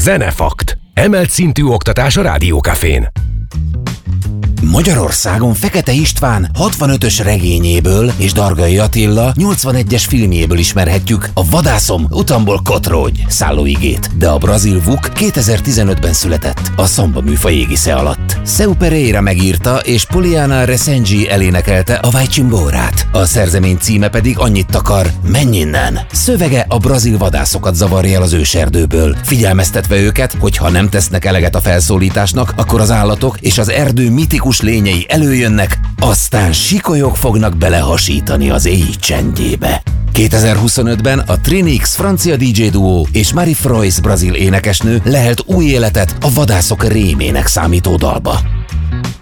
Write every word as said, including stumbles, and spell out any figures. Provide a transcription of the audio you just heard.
Zenefakt. Emelt szintű oktatás a Rádiókafén. Magyarországon Fekete István hatvanötös regényéből és Dargai Attila nyolcvanegyes filmjéből ismerhetjük a Vadászom, utamból kotrógy szállóigét, de a brazil vuk kétezer-tizenötben született a szamba műfaj égisze alatt. Seu Pereira megírta és Poliana Resengi elénekelte a Vai Chimbórát. A szerzemény címe pedig annyit takar: menj innen! Szövege a brazil vadászokat zavarja el az őserdőből, figyelmeztetve őket, hogy ha nem tesznek eleget a felszólításnak, akkor az állatok és az erdő mitikus lényei előjönnek, aztán sikolyok fognak belehasítani az éj csendjébe. kétezer-huszonötben a Trinix francia dé dzsé duó és Marie Frois brazil énekesnő lehelt új életet a vadászok rémének számító dalba.